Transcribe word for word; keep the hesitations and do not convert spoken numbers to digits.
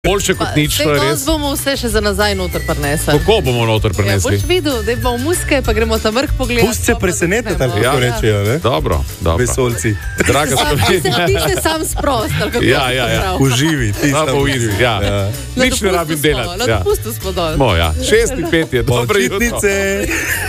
Boljše kot nič, to je res. Zdaj bomo vse še za nazaj noter prinesli. Kako bomo noter prinesli? Ja, boš videl, da bomo muske, pa gremo tam vrh pogledati. Pust se presenetiti, tako ja, rečejo, ne? Dobro, dobro. Vesolci. Draga Slovenija. Ti se sam sprost, ali kako ja, ja, ja. Uživi, ti sam. Uživi, ja. ja. Nič ne rabim delati. Na dopustu smo dol. Mo, ja. Šest in pet je, dobro jutro.